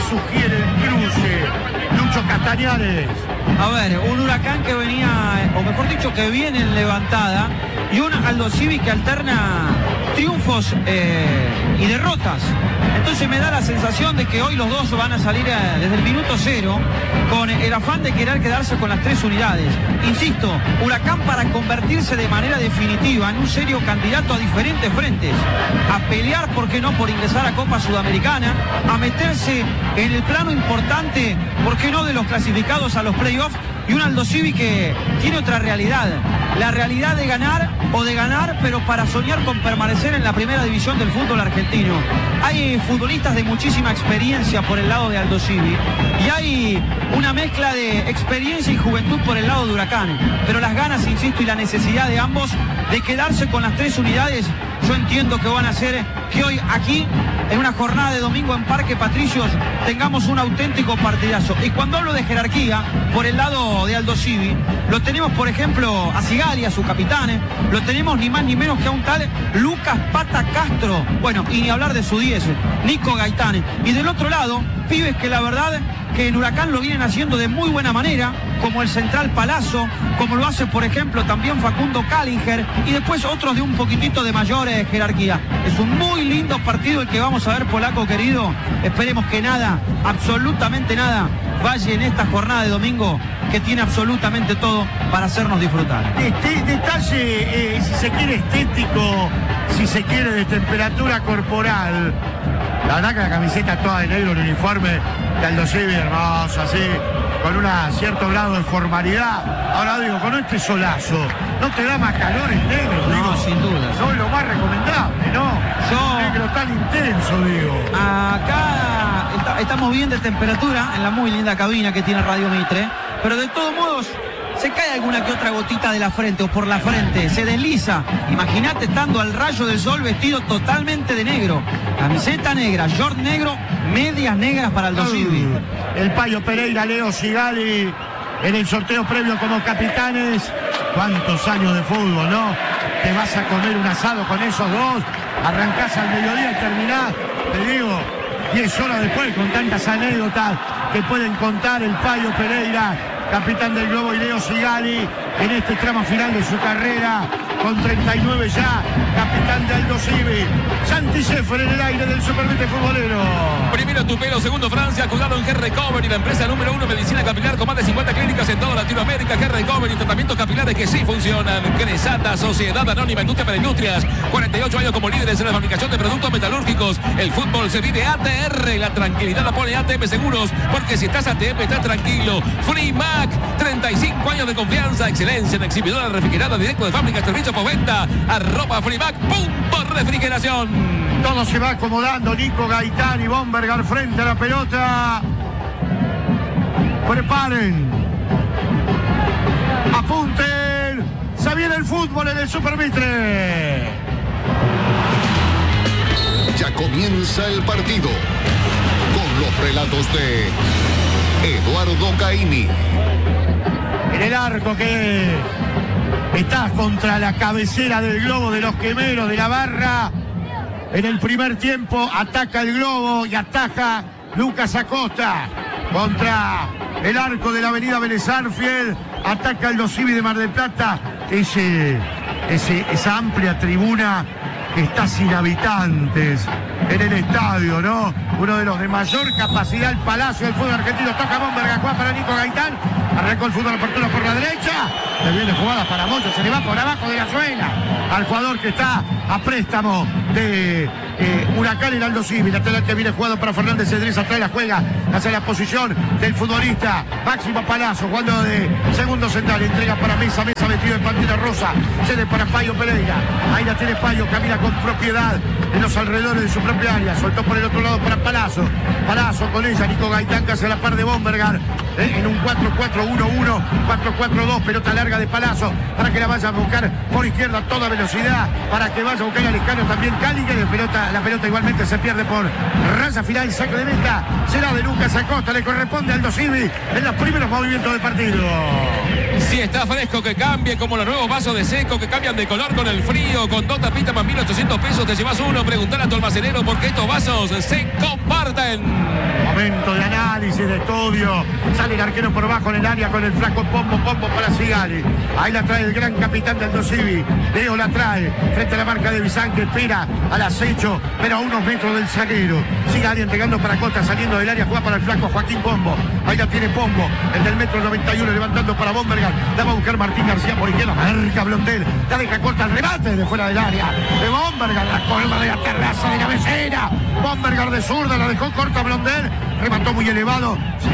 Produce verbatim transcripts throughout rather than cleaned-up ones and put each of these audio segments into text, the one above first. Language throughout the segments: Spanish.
sugiere el cruce, Lucho Castañares? A ver, un Huracán que venía, o mejor dicho, que viene en levantada, y un Aldo Civi que alterna triunfos eh, y derrotas. Entonces me da la sensación de que hoy los dos van a salir a, desde el minuto cero con el afán de querer quedarse con las tres unidades. Insisto, Huracán para convertirse de manera definitiva en un serio candidato a diferentes frentes, a pelear, ¿por qué no?, por ingresar a Copa Sudamericana, a meterse en el plano importante, ¿por qué no?, de los clasificados a los playoffs, y un Aldo Civi que tiene otra realidad, la realidad de ganar o de ganar, pero para soñar con permanecer en la primera división del fútbol argentino. Hay futbolistas de muchísima experiencia por el lado de Aldo Civi y hay una mezcla de experiencia y juventud por el lado de Huracán, pero las ganas, insisto, y la necesidad de ambos de quedarse con las tres unidades, yo entiendo que van a hacer que hoy aquí, en una jornada de domingo en Parque Patricios, tengamos un auténtico partidazo. Y cuando hablo de jerarquía, por el lado de Aldo Civi, lo tenemos, por ejemplo, a Sigali, a su capitán, ¿eh? Lo tenemos ni más ni menos que a un tal Lucas Pata Castro, bueno, y ni hablar de su diez, Nico Gaitán. Y del otro lado, pibes que la verdad que en Huracán lo vienen haciendo de muy buena manera, como el central Palazzo, como lo hace, por ejemplo, también Facundo Callinger, y después otros de un poquitito de mayor eh, jerarquía. Es un muy lindo partido el que vamos a ver, polaco querido. Esperemos que nada, absolutamente nada, falle en esta jornada de domingo, que tiene absolutamente todo para hacernos disfrutar. Este detalle, eh, si se quiere estético, si se quiere de temperatura corporal. La verdad que la camiseta toda de negro, el uniforme de Aldo Civi, hermoso, así, con un cierto grado de formalidad. Ahora digo, con este solazo, ¿no te da más calor el negro? No, digo, sin duda. No es lo más recomendable, ¿no? Yo... Un negro tan intenso, digo. Acá está, estamos bien de temperatura en la muy linda cabina que tiene Radio Mitre, pero de todos modos se cae alguna que otra gotita de la frente o por la frente, se desliza. Imagínate estando al rayo del sol vestido totalmente de negro. Camiseta negra, short negro, medias negras para Aldo Civi. El Payo Pereira, Leo Sigali, en el sorteo previo como capitanes. Cuántos años de fútbol, ¿no? Te vas a comer un asado con esos dos, arrancás al mediodía y terminás, te digo, diez horas después con tantas anécdotas que pueden contar el Payo Pereira, capitán del Globo, y Leo Sigali en este tramo final de su carrera, con treinta y nueve ya, capitán de Aldo Civi. Santi Sheffer en el aire del Supermente Futbolero. Primero Tupelo, segundo Francia, cuidado en Hair Recovery, la empresa número uno en medicina capilar con más de cincuenta clínicas en toda Latinoamérica. Hair Recovery, tratamientos capilares que sí funcionan. Cresata, Sociedad Anónima, Industria para Industrias, cuarenta y ocho años como líderes en la fabricación de productos metalúrgicos. El fútbol se vive A T R, la tranquilidad la pone A T M Seguros, porque si estás A T M estás tranquilo. Free Mac, treinta y cinco años de confianza, excelencia en exhibidora refrigerada directo de fábrica, servicio postventa, arroba Free Mac, punto refrigeración. Todo se va acomodando, Nico Gaitán y Bomberg frente a la pelota. Preparen. Apunten. Se viene el fútbol en el Super Mitre. Ya comienza el partido con los relatos de Eduardo Caini. En el arco que está contra la cabecera del Globo de los Quemeros de la Barra. En el primer tiempo ataca el Globo y ataja Lucas Acosta contra el arco de la avenida Vélez Arfield. Ataca Aldo Civi de Mar del Plata. Ese, ese, esa amplia tribuna que está sin habitantes en el estadio, ¿no? Uno de los de mayor capacidad, el Palacio del fútbol argentino. Toca Bomberg, juega para Nico Gaitán. Arrancó el fútbol apertura por la derecha. Le viene jugada para Moyo, se le va por abajo de la suela al jugador que está a préstamo de eh, Huracán, el Aldo Civi. Lateral que viene jugado para Fernández Cedriza, trae la juega hacia la posición del futbolista Máximo Palazzo, jugando de segundo central, entrega para Mesa, Mesa metido en pantera rosa, cede para Payo Pereira, ahí la tiene Payo, camina con propiedad en los alrededores de su propia área, soltó por el otro lado para Palazzo, Palazzo con ella, Nico Gaitán que hace la par de Bomberg, eh, en un cuatro cuatro uno uno, cuatro cuatro dos, pelota larga de Palazzo, para que la vaya a buscar por izquierda a toda velocidad, para que vaya a buscar al escano también Callinger, pelota, la pelota igualmente se pierde por raza final, saque de meta, será de Lucas Acosta, le corresponde a Aldo Civi en los primeros movimientos del partido. Si está fresco, que cambie, como los nuevos vasos de seco que cambian de color con el frío, con dos tapitas más mil ochocientos pesos te llevas uno. Preguntar a tu almacenero porque estos vasos se comparten. Momento de análisis, de estudio. Sale el arquero por bajo en el área con el flaco Pombo, Pombo para Sigali. Ahí la trae el gran capitán del Dosivi. Leo la trae frente a la marca de Bizán, que espera al acecho, pero a unos metros del zaguero. Sigali entregando para Cota, saliendo del área, juega para el flaco Joaquín Pombo. Ahí la tiene Pombo, el del metro noventa y uno, levantando para Bombergar. La va a buscar Martín García por izquierda. Marca Blondel, la deja corta el remate de fuera del área. De Bombergar, la colma de la terraza de la becera. Bombergar de zurda, la dejó corta Blondel. Remató muy elevado.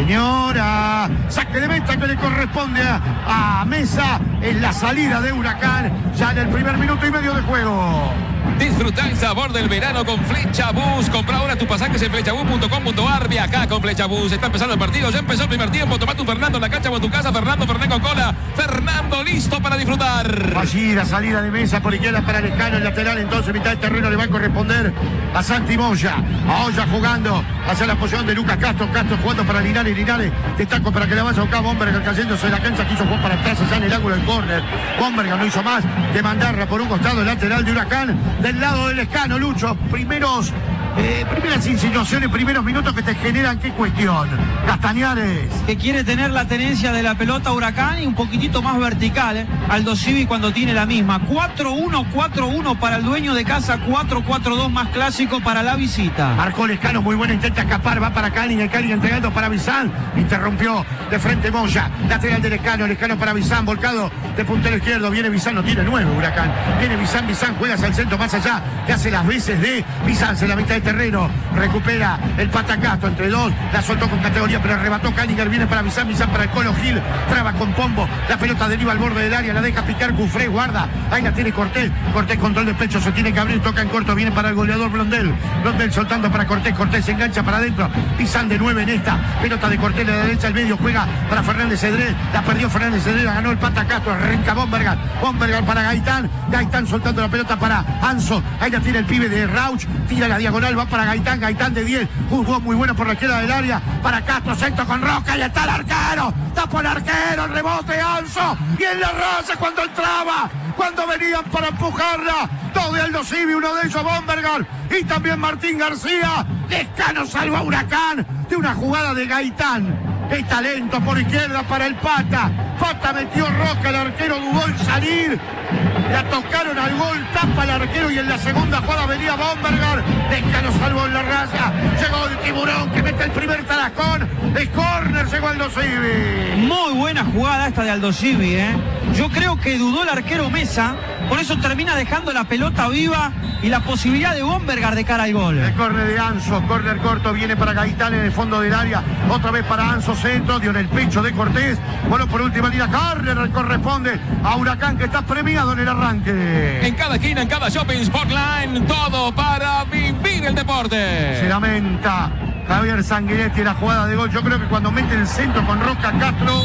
Señora, saque de meta que le corresponde a, a Mesa en la salida de Huracán, ya en el primer minuto y medio de juego. Disfruta el sabor del verano con Flecha Bus. Compra ahora tus pasajes en flechabus punto com punto ar. Ve acá con Flecha Bus. Está empezando el partido. Ya empezó el primer tiempo. Toma tu Fernando en la cancha o en tu casa. Fernando Fernández con cola. Fernando listo para disfrutar. Allí la salida de Mesa por izquierda para Lescano, el lateral. Entonces mitad de terreno le va a corresponder a Santi Moya. A Olla jugando hacia la posición de Lucas Castro. Castro jugando para Linares. Linares destaco para que la vaya a buscar Bomberger, cayéndose en la cancha. Quiso jugar para atrás allá en el ángulo del córner. Bomberger no hizo más que mandarla por un costado el lateral de Huracán. Del lado del Lescano, Lucho, primeros, eh, primeras insinuaciones, primeros minutos que te generan qué cuestión. Castañares. Que quiere tener la tenencia de la pelota Huracán y un poquitito más vertical, ¿eh? Aldo Civi cuando tiene la misma. cuatro uno, cuatro uno para el dueño de casa, cuatro cuatro dos más clásico para la visita. Marcó Lescano, muy buena, intenta escapar, va para Cali, Cali entregando para Bizán, interrumpió de frente Moya, lateral de Lescano, Lescano para Bizán, volcado de puntero izquierdo, viene Bizán, no tiene nueve Huracán, viene Bizán, Bizán juega hacia el centro más allá, que hace las veces de Bizán, en la mitad de terreno, recupera el patacato entre dos, la soltó con categoría, pero arrebató Calinger, viene para Bizán, Bizán para el Colo Gil, traba con Pombo, la pelota deriva al borde del área, la deja picar Cufré, guarda, ahí la tiene Cortés, Cortés control de pecho, se tiene que abrir, toca en corto, viene para el goleador Blondel, Blondel soltando para Cortés, Cortés se engancha para adentro, Bizán de nueve en esta, pelota de Cortés de la derecha al medio, juega para Fernández Cedré, la perdió Fernández Cedré, la ganó el patacato, arranca Bombergar, Bombergar para Gaitán, Gaitán soltando la pelota para Anso, ahí la tiene el pibe de Rauch, tira la diagonal, va para Gaitán, Gaitán de diez, jugó muy bueno por la izquierda del área, para Castro, centro con Roca, y está el arquero, tapa el arquero, el rebote Anso, y en la raza cuando entraba, cuando venían para empujarla, dos de Aldo Civi, uno de ellos Bombergar, y también Martín García, Lescano salva a Huracán de una jugada de Gaitán. ¡Qué talento por izquierda para el Pata! Pata metió Roca, el arquero dudó en salir. La tocaron al gol, tapa el arquero y en la segunda jugada venía Bombergar. Lescano salvó en la raya. Llegó el tiburón que mete el primer tarascón. De córner llegó Aldo Civi. Muy buena jugada esta de Aldo Civi, ¿eh? Yo creo que dudó el arquero Mesa, por eso termina dejando la pelota viva y la posibilidad de Bombergar de cara al gol. El córner de Anso, córner corto, viene para Gaitán en el fondo del área. Otra vez para Anso, centro, dio en el pecho de Cortés. Bueno, por última línea, córner corresponde a Huracán, que está premiado en el arranque. En cada esquina, en cada shopping Sportline, todo para vivir el deporte. Se lamenta Javier Sanguinetti la jugada de gol. Yo creo que cuando mete el centro con Roca Castro,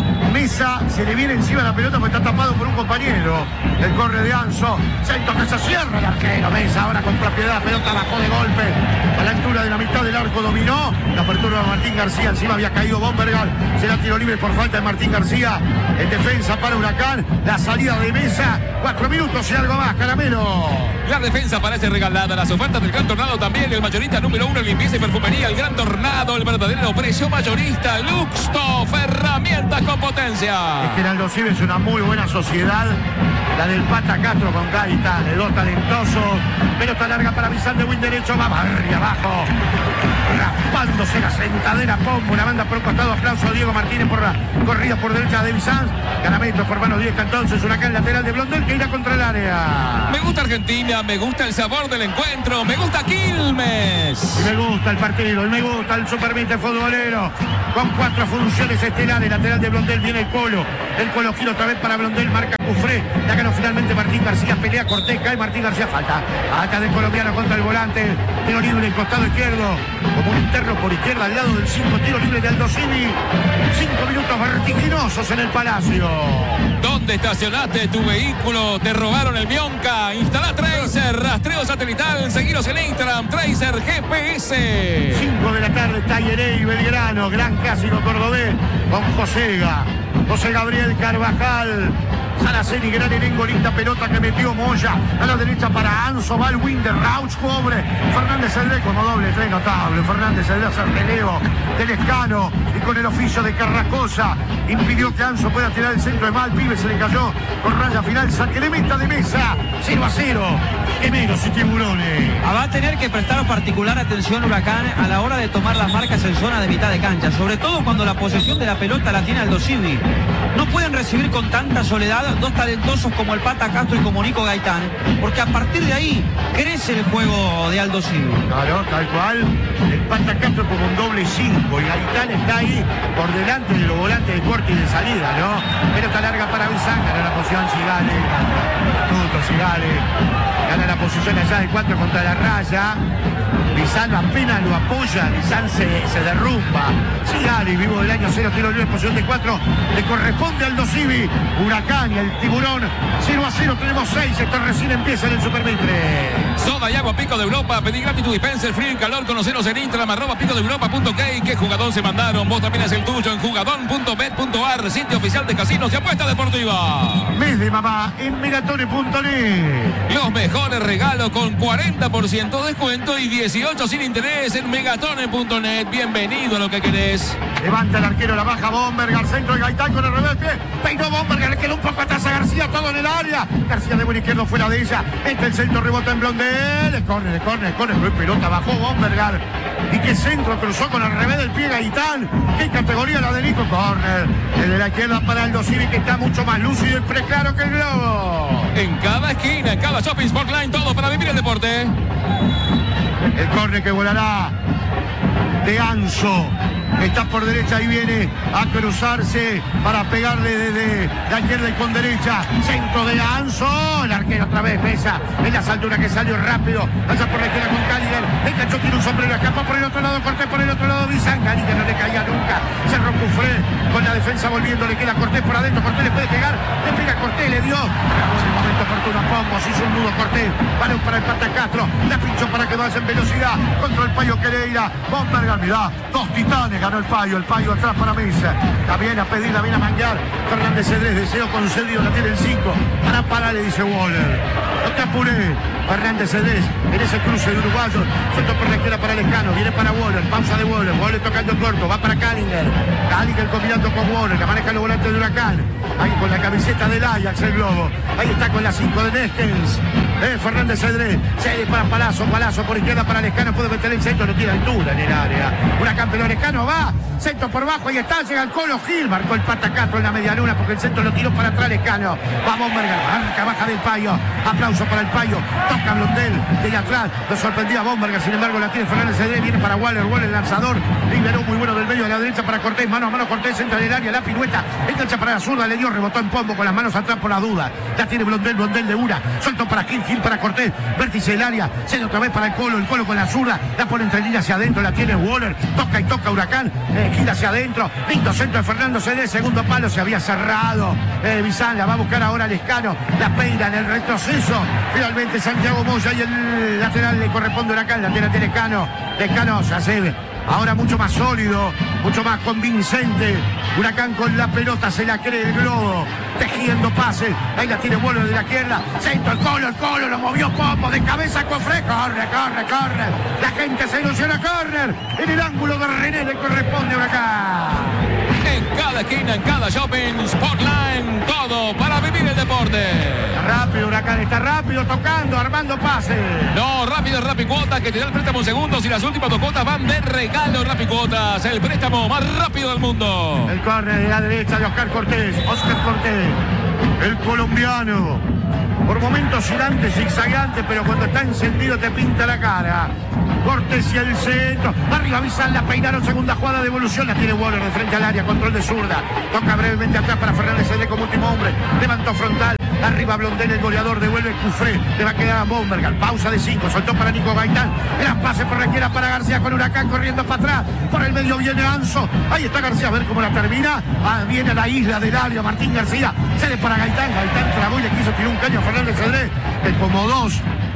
Mesa se le viene encima la pelota porque está tapado por un compañero. El corre de Anso, centro que se cierra el arquero. Mesa ahora con propiedad, la pelota bajó de golpe a la altura de la mitad del arco, dominó la apertura de Martín García, encima había caído Bombergar, será tiro libre por falta de Martín García. En defensa para Huracán, la salida de Mesa, cuatro minutos y algo más, Caramelo. La defensa parece regalada, las ofertas del Gran Tornado también, el mayorista número uno en limpieza y perfumería, el Gran Tornado, el verdadero precio mayorista, Luxtof, herramientas con potencia. Es que Aldo Civi es una muy buena sociedad, la del Pata Castro con Gaitán, el dos talentoso, pelota larga para Bizán de win derecho, va barrio abajo, raspándose la sentadera Pombo, una banda por un costado, aplauso a Diego Martínez por la corrida por derecha de Bizán, Carametros por mano Diez, entonces Huracán lateral de Blondel que irá contra el área. Me gusta Argentina, me gusta el sabor del encuentro, me gusta Quilmes. Y me gusta el partido, y me gusta el supermite futbolero, con cuatro funciones estelares, lateral de Blondel viene el Colo, el Colo gira otra vez para Blondel, marca Cufré, la ganó finalmente Martín García, pelea Cortés, cae Martín García, falta, falta del colombiano contra el volante, tiro libre en costado izquierdo, como un interno por izquierda al lado del cinco, tiro libre de Aldo Civi, cinco minutos vertiginosos en el Palacio. ¿Dónde estacionaste tu vehículo? ¿Te robaron el Mionca? Instala Tracer, rastreo satelital, seguiros en Instagram, Tracer G P S. cinco de la tarde, Talleré y Belgrano, gran clásico cordobés con Josega, José Gabriel Carvajal. Saraceni, gran elenco, linda pelota que metió Moya. A la derecha para Anso, va el Winder, Rauch, cobre. Fernández Cedrés como doble tres notable. Fernández Cedrés hace el relevo del Escano y con el oficio de Carrascosa impidió que Anso pueda tirar el centro de mal. Pibe se le cayó con raya final. Saque de meta de Mesa. cero a cero. Quemeros y Tiburones. Va a tener que prestar particular atención Huracán a la hora de tomar las marcas en zona de mitad de cancha, sobre todo cuando la posesión de la pelota la tiene Aldo Civi. No pueden recibir con tanta soledad dos talentosos como el Pata Castro y como Nico Gaitán, porque a partir de ahí crece el juego de Aldo Civi. Claro, tal cual. El Pata Castro como un doble cinco y Gaitán está ahí por delante de los volantes de corte y de salida, ¿no? Pelota larga para Bizán, gana la posición Cigale. Tuto Cigale. Gana la posición allá de cuatro contra la raya. Bizán apenas lo apoya, Bizán se, se derrumba. Cigale, vivo del año cero, tiro libre, posición de cuatro. Le corresponde al Aldo Civi. Huracán y el Tiburón. cero a cero, tenemos seis. Esto recién empieza en el Supermitre. Soda y agua Pico de Europa. Pedí gratis tu dispenser, frío y calor. Conoceros en Instagram, arroba pico de europa punto k. ¿Qué jugador se mandaron? Vos también es el tuyo en jugadón punto bet punto a r, sitio oficial de casinos y apuesta deportiva. Mes de mamá en megatone punto net. Los mejores regalos con cuarenta por ciento de descuento y dieciocho sin interés en megatone punto net. Bienvenido a lo que querés. Levanta el arquero, la baja Bomberg al centro de Gaitán con el revés pie. Peinó Bomberg, le quedó un poco atrás a García, todo en el área. García de buen izquierdo fuera de ella. Entra el centro, rebota en Blondel. Corner, corner, corner. Pelota bajó Bomberg. Y qué centro cruzó con el revés del pie Gaitán. Qué categoría la de Nico. Corner. El de la izquierda para Aldo Civi, que está mucho más lúcido y preclaro que el globo. En cada esquina, en cada shopping Sportline, todo para vivir el deporte. El córner que volará de Anso. Está por derecha y viene a cruzarse para pegarle desde la izquierda y con derecha. Centro de Anso. El arquero otra vez Mesa en las alturas que salió rápido. Allá por la izquierda con Caliger. El cachó tiene un sombrero. Escapa por el otro lado. Cortés por el otro lado. Bizán. Caliger no le caía nunca. Cerró Cufré con la defensa volviendo. Le queda Cortés por adentro. Cortés le puede pegar. Le pega Cortés. Le dio. En el momento oportuno a Pomos. Hizo un nudo Cortés. Balón para el Pata Castro. La pinchó para que vaya en velocidad. Contra el Payo Quereira. Bomberg. Mirá. Dos titanes. Ganó el Payo, el Payo atrás para Mesa. Está bien a pedir, la viene a manguear. Fernández Cedrés, deseo concedido, la tiene el cinco. Para parar, le dice Waller. No te apuré. Fernández Cedrés en ese cruce de uruguayos. Suelto por la izquierda para Lescano. Viene para Waller. Pausa de Waller. Waller tocando el corto. Va para Calinger. Calinger combinando con Waller. La maneja los volantes de Huracán. Ahí con la camiseta del Ajax, el globo. Ahí está con la cinco de Neskens. Eh, Fernández Cedrés. Cede para Palazzo. Palazzo por izquierda para Lescano. Puede meter el centro. No tiene altura en el área. Huracán, pero Lescano va. Centro por bajo. Ahí está. Llega el Colo Gil. Marcó el Pata Castro en la media luna porque el centro lo tiró para atrás Lescano. Va Bomberg. Arca baja del Payo. Aplauso para el Payo. Toca Blondel de atrás. Lo sorprendía Bomberg. Sin embargo, la tiene Fernández Cedrés. Viene para Waller. Waller lanzador. Liberó muy bueno del medio a la derecha para Cortés. Mano a mano Cortés. Entra en el área. La pirueta. Engancha para la zurda. Le dio. Rebotó en Pombo con las manos atrás por la duda. La tiene Blondel. Blondel de una. Suelto para Gil. Gil para Cortés. Vértice del área. Cede otra vez para el Colo. El Colo con la zurda. La pone entre líneas hacia adentro. La tiene Waller. Toca y toca Huracán. Eh, gira hacia adentro. Lindo centro de Fernando Cedrés. Segundo palo. Se había cerrado. Eh, Bizán la va a buscar ahora Lescano. La peina en el retroceso. Finalmente Santiago Moya y el lateral le corresponde a Huracán. Lateral de Lescano. Lescano se hace ahora mucho más sólido, mucho más convincente. Huracán con la pelota, se la cree el globo, tejiendo pases. Ahí la tiene Waller de la izquierda. Centro, el Colo, el Colo, lo movió Pombo de cabeza con Cofré. Corre, corre, corre. La gente se ilusiona, corner. En el ángulo de René le corresponde a Huracán. En cada esquina, en cada shopping, Sportline, todo para vivir el deporte. Está rápido Huracán, está rápido, tocando, armando pases. No, rápido Rapicuotas, que te da el préstamo en segundos y las últimas dos cuotas van de regalo. Rapicuotas, el préstamo más rápido del mundo. El córner de la derecha de Oscar Cortés. Oscar Cortés, el colombiano. Por momentos girante, zigzagante, pero cuando está encendido te pinta la cara. Cortés y el centro. Arriba Bizán, la peinaron. Segunda jugada de evolución. La tiene Waller de frente al área. Control de zurda. Toca brevemente atrás para Fernández Cedrés como último hombre. Levantó frontal. Arriba Blondel, el goleador. Devuelve Cufré. Le va a quedar a Bomberg. Pausa de cinco. Soltó para Nico Gaitán. Gran pase por la izquierda para García con Huracán corriendo para atrás. Por el medio viene Anso. Ahí está García. A ver cómo la termina. Ah, viene a la isla del área. Martín García. Cede para Gaitán. Gaitán trabó y le quiso tirar un caño a Fernández Cedrés. Que como dos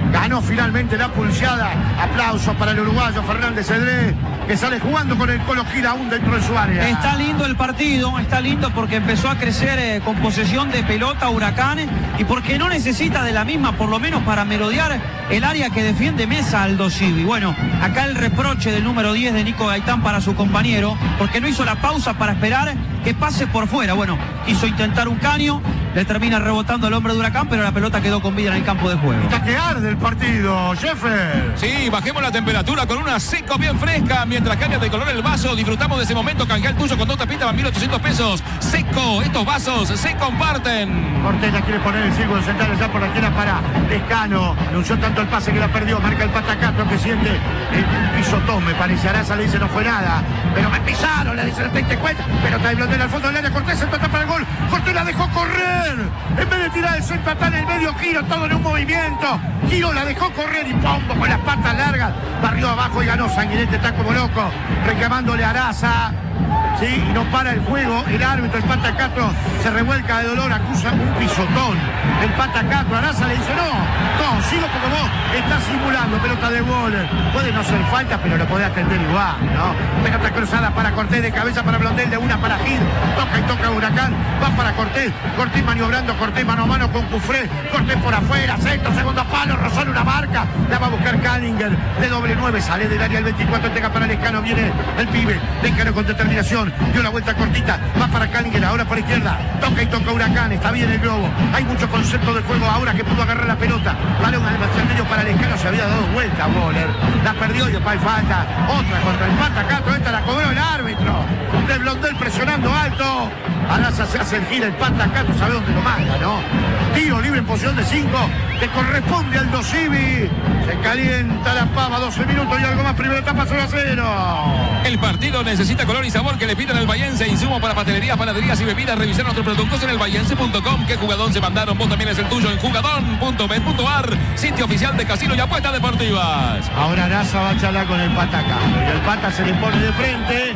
Ganó finalmente la pulseada. Aplausos para el uruguayo Fernández Cedrés, que sale jugando con el Colo Gil aún dentro de su área. Está lindo el partido, está lindo porque empezó a crecer eh, con posesión de pelota Huracán y porque no necesita de la misma, por lo menos para merodear el área que defiende Mesa Aldo Civi. Bueno, acá el reproche del número diez de Nico Gaitán para su compañero, porque no hizo la pausa para esperar que pase por fuera. Bueno, quiso intentar un caño, le termina rebotando al hombre de Huracán, pero la pelota quedó con vida en el campo de juego. Está que arde el partido, Jeffer. Sí, bajemos la temperatura con una seco bien fresca. Mientras cambia de color el vaso, disfrutamos de ese momento. Canjea el tuyo con dos tapitas, mil ochocientos pesos. Seco, estos vasos se comparten. Cortella quiere poner el círculo central ya por la esquina para Lescano. Anunció tanto el pase que la perdió. Marca el Pata Castro que siente el pisotón, me parece. Araza le dice no fue nada. Pero me pisaron, le dice el te cuenta. Pero está el blondel al fondo del área. Cortés se trata para el gol. Cortés la dejó correr. En vez de tirar el centro, está en el medio giro, todo en un movimiento. Giro la dejó correr y pombo con las patas largas. Barrió abajo y ganó. Sanguinete está como loco, reclamándole a Araza. Sí, y no para el juego. El árbitro, el Pata Castro, se revuelca de dolor, acusa un pisotón. El Pata Castro, Araza le dice no, no, sigo porque vos estás simulando. Pelota de gol. Puede no ser falta, pero lo podés atender igual, ¿no? Pelota cruzada para Cortés, de cabeza para Blondel, de una para Gil. Toca y toca Huracán. Va para Cortés. Cortés maniobrando, Cortés mano a mano con Cufré. Cortés por afuera, centro, segundo palo, Rosal una marca. La va a buscar Canninger. De doble nueve, sale del área el veinticuatro, entrega para Lescano, viene el pibe. Lescano con determinación. Dio la vuelta cortita, va para Canninger, ahora por izquierda, toca y toca Huracán, está bien el globo, hay mucho concepto de juego ahora que pudo agarrar la pelota, balón al medio para Lescano, se había dado vuelta Boller, la perdió y después hay falta, otra contra el Pata Castro, esta la cobró el árbitro, de Blondel presionando alto, Araza se hace el giro, el Pata Castro sabe dónde lo manda, ¿no? Tiro libre en posición de cinco, que corresponde al Aldo Civi, se calienta la pava, doce minutos y algo más, primera etapa cero a cero. El partido necesita color y sabor que le pidan al Bahiense. Insumo para pastelerías, panaderías y bebidas. Revisar nuestros productos en el bahiense punto com. ¿Qué jugadón se mandaron? Vos también es el tuyo en jugadón punto bet punto ar, sitio oficial de casino y apuestas deportivas. Ahora Araza va a charlar con el Pata Castro y el Pata se le pone de frente.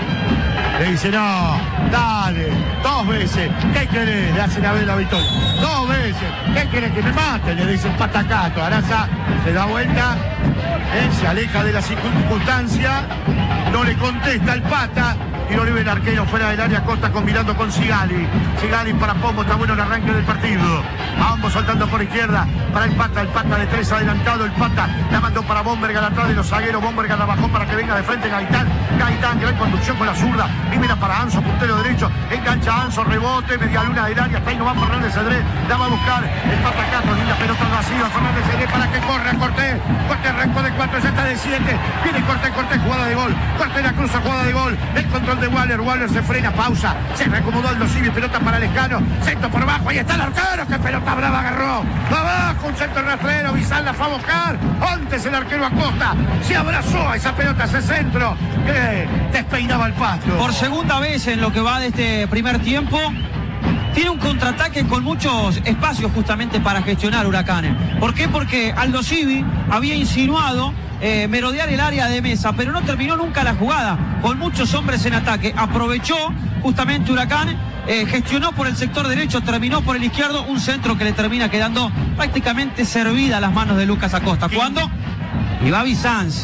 Le dice, no, dale, dos veces, ¿qué querés? Le hacen a ver la victoria. Dos veces, ¿qué querés que me mate? Le dice el Pata Castro. Araza se da vuelta, ¿eh? Se aleja de la circunstancia, no le contesta el Pata. Y lo libre el arquero fuera del área, Costa combinando con Sigali. Sigali para Pombo, está bueno el arranque del partido. Ambos saltando por izquierda para el Pata, el Pata de tres adelantado, el Pata la mandó para Bomberga atrás de los zagueros, Bomberga la bajó para que venga de frente Gaitán. Gaitán, gran conducción con la zurda, y mira para Anso, puntero derecho, engancha Anso, rebote, media luna del área, está ahí no va Fernández Cedrés, la va a buscar el Pata Castro, linda pelota vacía, Fernández Cedrés para que corra Cortés, Cortés arrancó de cuatro, ya está de siete, viene Cortés, Cortés, jugada de gol, Cortés la cruza, jugada de gol, el control de Waller, Waller se frena, pausa, se reacomodó Aldo Civi, pelota para Lescano, centro por abajo, ahí está el arquero, que pelota brava agarró, abajo, un centro rastrero, Bizal la fue a buscar, antes el arquero Acosta, se abrazó a esa pelota, ese centro, que despeinaba el patio. Por segunda vez en lo que va de este primer tiempo, tiene un contraataque con muchos espacios justamente para gestionar Huracanes. ¿Por qué? Porque Aldo Civi había insinuado eh, merodear el área de Mesa, pero no terminó nunca la jugada, con muchos hombres en ataque. Aprovechó justamente Huracán, eh, gestionó por el sector derecho, terminó por el izquierdo, un centro que le termina quedando prácticamente servida a las manos de Lucas Acosta. ¿Cuándo? Y va Bizanz.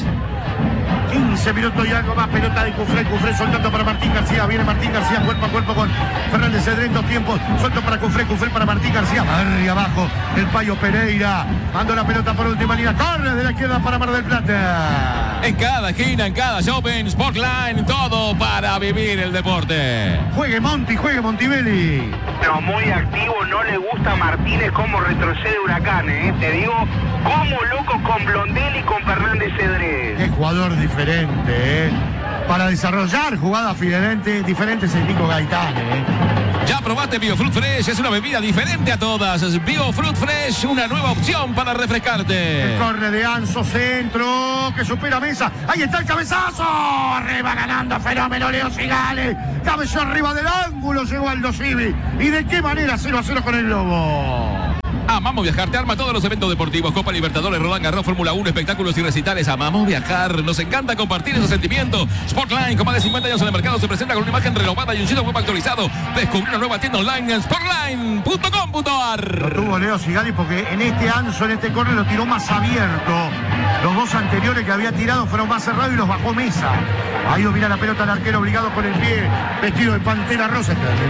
quince minutos y algo más, pelota de Cufré, Cufré soltando para Martín García, viene Martín García cuerpo a cuerpo con Fernández Cedrés en dos tiempos, suelto para Cufré, Cufré para Martín García, barri abajo, el Payo Pereira, mando la pelota por última línea, corre de la izquierda para Mar del Plata. En cada esquina, en cada shopping, Sportline, todo para vivir el deporte. Juegue Monti, juegue Montibelli. No, muy activo, no le gusta a Martínez cómo retrocede Huracán, ¿eh? Te digo, como loco con Blondel y con Fernández Cedrés. Qué jugador diferente, ¿eh? Para desarrollar jugadas diferentes, diferentes el Nico Gaitán, ¿eh? Ya probaste BioFruit Fresh, es una bebida diferente a todas. BioFruit Fresh, una nueva opción para refrescarte. El córner de Anso, centro, que supera Mesa. Ahí está el cabezazo. Arriba ganando Fenómeno Leo Sigali. Cabezó arriba del ángulo, llegó Aldo Civi. ¿Y de qué manera cero a cero con el Lobo? Amamos Viajar te arma todos los eventos deportivos, Copa Libertadores, Roland Garros, Fórmula uno, espectáculos y recitales. Amamos viajar, nos encanta compartir ese sentimiento. Sportline, con más de cincuenta años en el mercado, se presenta con una imagen renovada y un sitio web actualizado. Descubrí una nueva tienda online en sportline punto com punto a r. Lo tuvo Leo Sigali porque en este anso, en este córner, lo tiró más abierto. Los dos anteriores que había tirado fueron más cerrados y los bajó Mesa. Ahí domina la pelota el arquero, obligado con el pie, vestido de pantera rosa.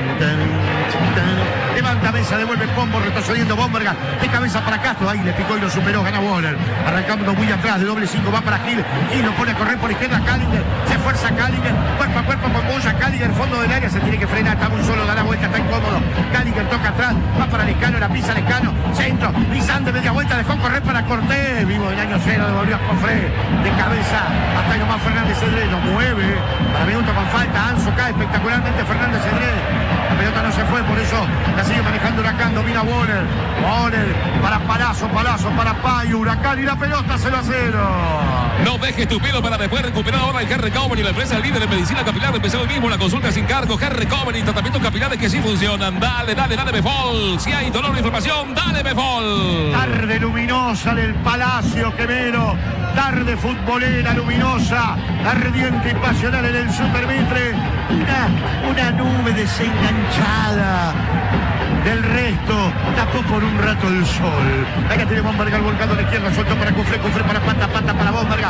Levanta Mesa, devuelve Pombo, retrocediendo Bomberga, de cabeza para Castro, ahí le picó y lo superó, gana Waller, arrancando muy atrás, de doble cinco va para Gil, Gil lo pone a correr por izquierda, Callinger, se esfuerza Callinger, cuerpo a cuerpo con Boya, Callinger, fondo del área, se tiene que frenar, está muy solo, da la vuelta, está incómodo, Callinger toca atrás, va para Lescano, la pisa Lescano, centro, Lisandre, media vuelta, dejó correr para Cortés, vivo del año cero, devolvió a Cofré, de cabeza, hasta ahí nomás Fernández Cedré, lo mueve, para minuto con falta, Anzo cae espectacularmente Fernández Cedré, la pelota no se fue, por eso la sigue manejando Huracán, domina Waller, Waller para Palazzo, Palazzo para Payo, Huracán y la pelota cero a cero. No dejes tu pelo para después recuperar ahora el Hair Recovery, la empresa líder en medicina capilar. Empezó hoy mismo la consulta sin cargo. Hair Recovery, tratamientos capilares que sí funcionan. Dale, dale, dale Befol. Si hay dolor o inflamación, dale Befol. Tarde luminosa del Palacio Quemero, tarde futbolera luminosa, ardiente y pasional en el Supermitre. Una, una nube desenganchada del resto, tapó por un rato el sol. Acá tiene Bomberga volcando a la izquierda, suelto para Cufré, Cufré para Pata, Pata para Bomberga.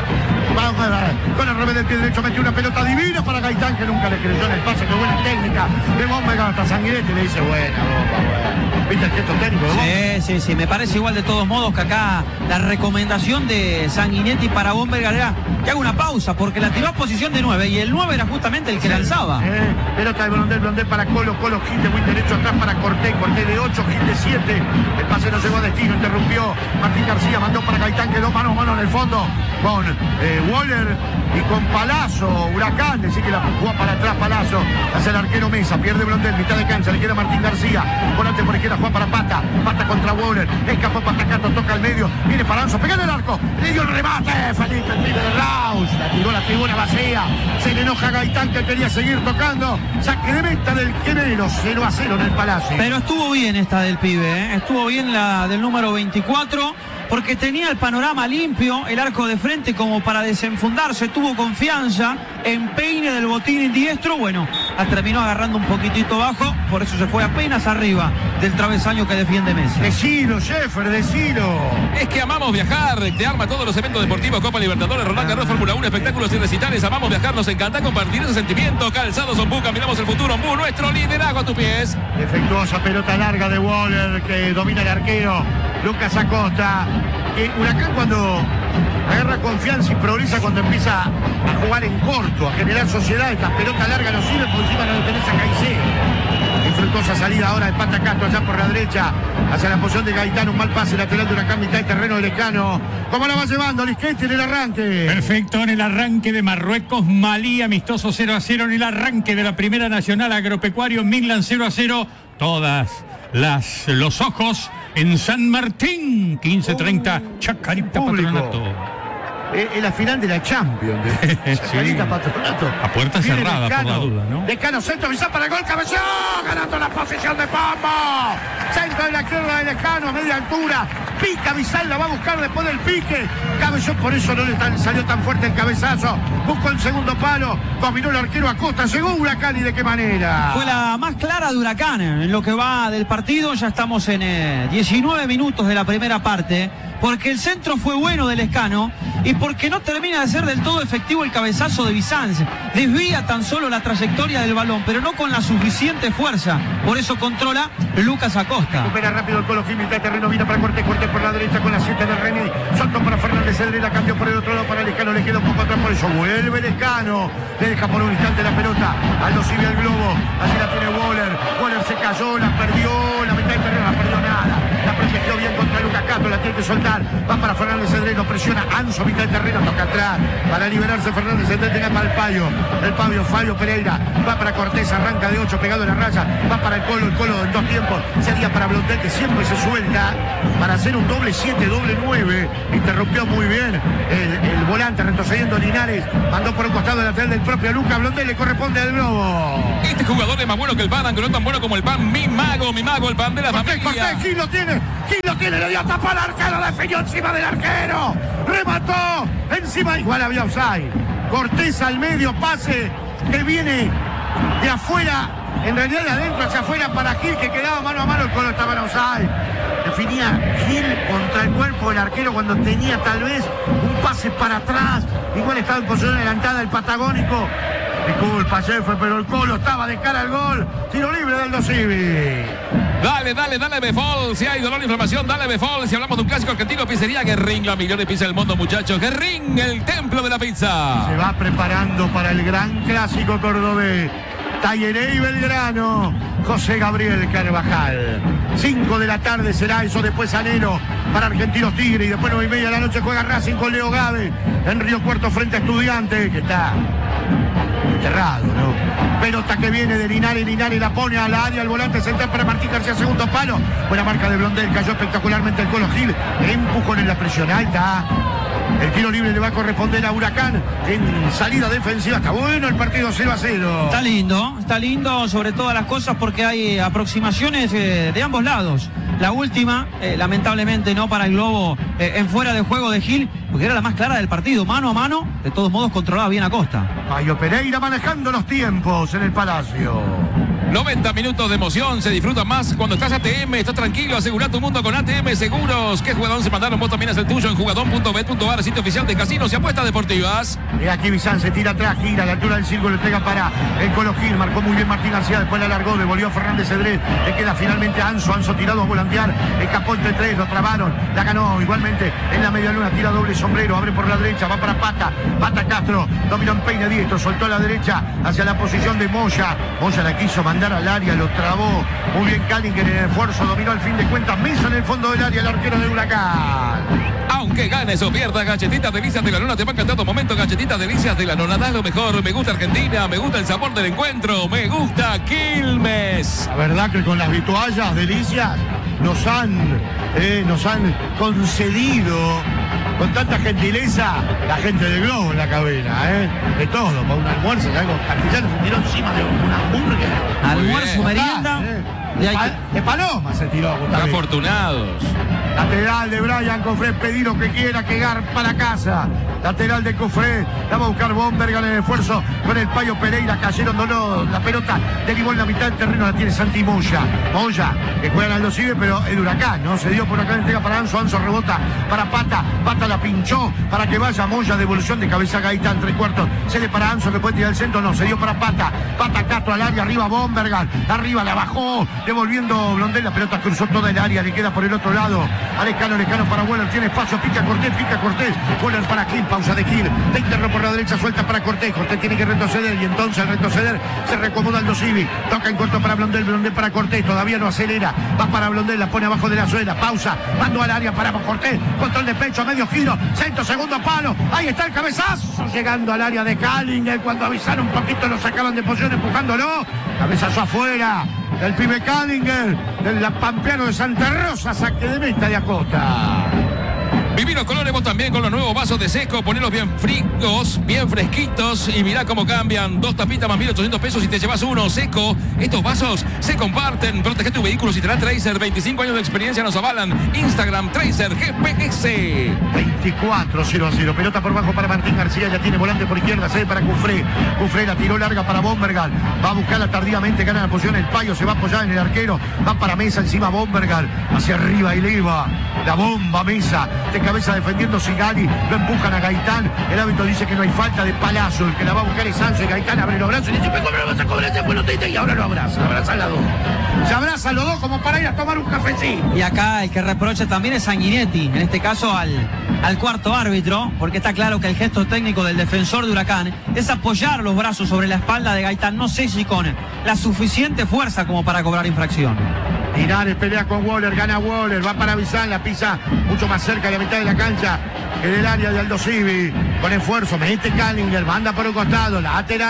Con el revés del pie derecho metió una pelota divina para Gaitán, que nunca le creyó en el pase, que buena técnica de Bomberga. Hasta Sanguinetti le dice, buena, bomba, ¿viste el gesto técnico de Bomberga? Sí, sí, sí, me parece igual de todos modos que acá la recomendación de Sanguinetti para Bomberga era que haga una pausa, porque la tiró a posición de nueve, y el nueve era justamente el que lanzaba. Eh, pelota de Blondel, Blondel para Colo, Colo Gil de muy derecho atrás para Cortés, Cortés de ocho, Gil de siete, el pase no llegó a destino, interrumpió Martín García, mandó para Gaitán, quedó mano a mano en el fondo con eh, Waller y con Palazzo, Huracán, decir que la jugó para atrás Palazzo, hace el arquero Mesa, pierde Blondel, mitad de cancha, le queda Martín García, volante por izquierda, juega para Pata, Pata contra Waller, escapó Patacato, toca al medio, viene Paranzo, pega en el arco, le dio el remate, Felipe, el pibe de Rausch, la tiró la tribuna vacía, se le enoja Gaitán que quería seguir tocando, saque de meta del Quemero, cero a cero en el Palacio. Pero estuvo bien esta del pibe, ¿eh? Estuvo bien la del número veinticuatro, porque tenía el panorama limpio, el arco de frente como para desenfundarse, tuvo confianza, empeine del botín diestro, bueno, la terminó agarrando un poquitito bajo, por eso se fue apenas arriba del travesaño que defiende Messi. Decilo, Sheffer, decilo. Es que amamos viajar, te arma todos los eventos deportivos, Copa Libertadores, Roland Garros, Fórmula uno, espectáculos y recitales. Amamos viajar, nos encanta compartir ese sentimiento. Calzados Ombuca, miramos el futuro, Ombu, nuestro liderazgo a tus pies. Defectuosa pelota larga de Waller que domina el arquero Lucas Acosta. Eh, Huracán cuando agarra confianza y progresa cuando empieza a jugar en corto, a generar sociedad, esta pelota larga no sirve porque encima no lo tenés a Caicedo. Infructuosa salida ahora de Pata Castro allá por la derecha hacia la posición de Gaitán, un mal pase lateral de Huracán, mitad de terreno de Lescano. ¿Cómo la va llevando Lisquetti en el arranque? Perfecto, en el arranque de Marruecos, Malí, amistoso cero a cero, en el arranque de la Primera Nacional Agropecuario, Midland cero a cero, todas las los ojos en San Martín, quince treinta, Chacarita Patronato. En la final de la Champions. De Chacarita Sí. Patronato. A puerta Viene cerrada, Lescano, por la duda, ¿no? Lescano, centro, Bizán para el gol, cabeceó, ganando la posición de Pombo. Centro de la izquierda de Lescano, media altura. Pica Bizán, la va a buscar después del pique. Cabeceó, por eso no le tan, salió tan fuerte el cabezazo. Buscó el segundo palo, dominó el arquero Acosta, llegó Huracán y de qué manera. Fue la más clara de Huracán en lo que va del partido. Ya estamos en eh, diecinueve minutos de la primera parte, porque el centro fue bueno del Lescano y porque no termina de ser del todo efectivo el cabezazo de Bizanz. Desvía tan solo la trayectoria del balón, pero no con la suficiente fuerza. Por eso controla Lucas Acosta. Recupera rápido el Colo Gil, mitad de terreno, vino para Cortés, Cortés por la derecha con la siete de René. Salto para Fernández Cedré, la cambió por el otro lado para Lescano, le queda un poco atrás, por eso vuelve Lescano. Le deja por un instante la pelota, Aldo Civi al globo, así la tiene Waller. Waller se cayó, la perdió, la mitad de terreno, la perdió nada. La protegió bien contra Lucas Castro, la tiene que soltar. Va para Fernández Cedré, lo presiona Anzo, mitad de terreno, toca atrás. Para liberarse Fernández Cedré, tenga para el Payo. El Payo, Fabio Pereira, va para Cortés, arranca de ocho, pegado en la raya. Va para el Colo, el Colo en dos tiempos. Sería para Blondel, que siempre se suelta para hacer un doble siete, doble nueve. Interrumpió muy bien el, el volante, retrocediendo Linares. Mandó por un costado el lateral del propio Lucas. Blondel le corresponde al globo. Este jugador es más bueno que el pan, aunque no tan bueno como el pan. Mi mago, mi mago, el pan de la Cortés, familia. Cortés, Gil lo tiene, Gil lo lo tiene, le dio tapa al arquero, definió encima del arquero, remató, encima, igual había offside. Cortés al medio, pase que viene de afuera, en realidad de adentro hacia afuera para Gil, que quedaba mano a mano, el Colo estaba en offside. Definía Gil contra el cuerpo del arquero cuando tenía tal vez un pase para atrás, igual estaba en posición adelantada el patagónico. Disculpa, jefe, pero el Colo estaba de cara al gol. Tiro libre del Dosivi. Dale, dale, dale, Befol. Si hay dolor e inflamación, dale, Befol. Si hablamos de un clásico argentino, pizzería Guerrín, la mejor pizza del mundo, muchachos. Guerrín, el templo de la pizza. Se va preparando para el gran clásico cordobés. Talleres y Belgrano, José Gabriel Carvajal. cinco de la tarde será eso, después Anero para Argentinos Tigre y después nueve y media de la noche juega Racing con Leo Gávez en Río Cuarto frente a Estudiantes, que está enterrado, ¿no? Pelota que viene de Linares, Linares la pone a la área, el volante central para Martín García, segundo palo. Buena marca de Blondel, cayó espectacularmente el Colo Gil, empujón en la presión alta. El tiro libre le va a corresponder a Huracán en salida defensiva. Está bueno el partido cero a cero. Está lindo, está lindo sobre todas las cosas porque hay aproximaciones eh, de ambos lados. La última, eh, lamentablemente no para el Globo eh, en fuera de juego de Gil, porque era la más clara del partido, mano a mano, de todos modos controlaba bien Acosta. Mayo Pereira manejando los tiempos en el Palacio. noventa minutos de emoción, se disfruta más cuando estás A T M, estás tranquilo, asegura tu mundo con A T M Seguros. ¿Qué jugador se mandaron? Vos también es el tuyo en jugadón punto bet punto ar, sitio oficial de casinos y apuestas deportivas. Y aquí Bizán se tira atrás, gira a la altura del círculo, le pega para el Colo Gil, marcó muy bien Martín García, después la alargó, devolvió a Fernández Cedrés, le queda finalmente a Anzo, Anzo tirado a volantear, escapó entre tres, lo trabaron, la ganó igualmente en la media luna, tira doble sombrero, abre por la derecha, va para Pata, Pata Castro, dominó en peine diestro, soltó a la derecha hacia la posición de Moya, Moya la quiso mandar al área, lo trabó muy bien Callinger en el esfuerzo, dominó al fin de cuentas, Mesa en el fondo del área, el arquero de Huracán. Aunque ganes o pierdas, Galletitas Delicias de la Nona te va a encantar tu momento. Galletitas Delicias de la Nona, da lo mejor. Me gusta Argentina, me gusta el sabor del encuentro, me gusta Quilmes. La verdad que con las vituallas Delicias nos han, eh, nos han concedido con tanta gentileza la gente del Globo en la cabina, ¿eh? De todo, para un almuerzo, algo castellano se tiró encima de un hamburguer. Almuerzo, merienda. ¿Eh? De, De, pa- de paloma se tiró, Gustavo. Afortunados. Lateral de Brian Cofré, pedí lo que quiera, que gar para casa. Lateral de Cofré, la va a buscar Bomberg en el esfuerzo con el Payo Pereira, cayeron, no, la pelota derivó en la mitad del terreno, la tiene Santi Moya. Moya, que juega en Aldo Civi, pero el Huracán, ¿no? Se dio por acá, entrega para Anzo, Anzo rebota para Pata, Pata la pinchó para que vaya Moya, devolución de cabeza Gaitán, tres cuartos, se le para Anzo, que puede tirar el centro, no, se dio para Pata, Pata Castro al área, arriba Bomberg, arriba la bajó, devolviendo Blondel, la pelota cruzó toda el área, le queda por el otro lado, Alejano, Alejano para Weller, tiene espacio, pica Cortés, pica Cortés, Weller para Gil, pausa de Gil, de interno por la derecha, suelta para Cortés, Cortés tiene que retroceder y entonces al retroceder se reacomoda Aldo Civi, toca en corto para Blondel, Blondel para Cortés, todavía no acelera, va para Blondel, la pone abajo de la suela, pausa, mando al área para Cortés, control de pecho, medio giro, centro, segundo palo, ahí está el cabezazo, llegando al área de Callinger, cuando avisaron un poquito lo sacaban de posición empujándolo, cabezazo afuera, el pibe Callinger, del Pampeano de Santa Rosa, saque de meta de Acosta. Viví los colores vos también con los nuevos vasos de Seco, ponelos bien fríos, bien fresquitos y mirá cómo cambian. Dos tapitas más mil ochocientos pesos y te llevas uno. Seco, estos vasos se comparten. Protege tu vehículo si te da Tracer. veinticinco años de experiencia nos avalan. Instagram Tracer G P S. veinticuatro cero a cero. Pelota por bajo para Martín García. Ya tiene volante por izquierda. Se ve para Cufré. Cufré la tiró larga para Bombergal. Va a buscarla tardíamente. Gana la posición. El Payo se va a apoyar en el arquero. Va para Mesa encima Bombergal. Hacia arriba eleva la bomba Mesa. De cabeza defendiendo Sigali. Lo empujan a Gaitán. El árbitro dice que no hay falta de Palazzo. El que la va a buscar es Sánchez. Gaitán abre los brazos y dice: ¿cómo lo vas a cobrar ese pelotita? Y ahora lo abraza. Abrazan los dos. Se abrazan los dos como para ir a tomar un cafecito. Y acá el que reprocha también es Sanguinetti, en este caso al, al cuarto árbitro, porque está claro que el gesto técnico del defensor de Huracán es apoyar los brazos sobre la espalda de Gaitán, no sé si con la suficiente fuerza como para cobrar infracción. Linares pelea con Waller, gana Waller, va para Bizán, la pisa mucho más cerca de la mitad de la cancha que del área de Aldo Civi. Con esfuerzo, mete Callinger, manda por un costado, lateral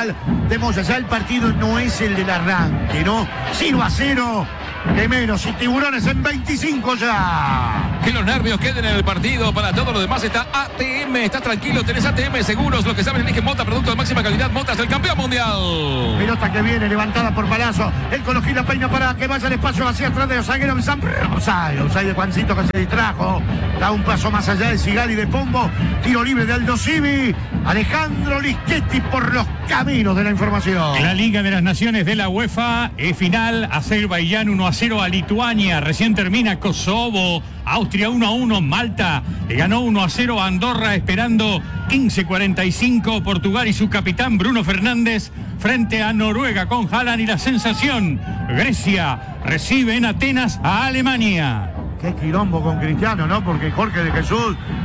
de Moya. Ya el partido no es el del arranque, ¿no? cero a cero. Que menos, y Tiburones en veinticinco ya. Que los nervios queden en el partido. Para todo lo demás está A T M. Estás tranquilo, tenés A T M Seguros. Lo que saben, elige Mota, producto de máxima calidad. Motas del campeón mundial. Pelota que viene levantada por Palazzo. El Cologina peina para que vaya el espacio hacia atrás de Osaguero. Osay, Osay de Juancito que se distrajo. Da un paso más allá de Sigali de Pombo. Tiro libre de Aldo Civi. Alejandro Lischetti por los caminos de la información. La Liga de las Naciones de la UEFA es final. Azerbaiyán uno a cero a Lituania. Recién termina Kosovo. Austria uno a uno. Malta le ganó uno a cero a Andorra, esperando quince cuarenta y cinco. Portugal y su capitán Bruno Fernández frente a Noruega con Haaland. Y la sensación, Grecia recibe en Atenas a Alemania. Qué quilombo con Cristiano, ¿no? Porque Jorge de Jesús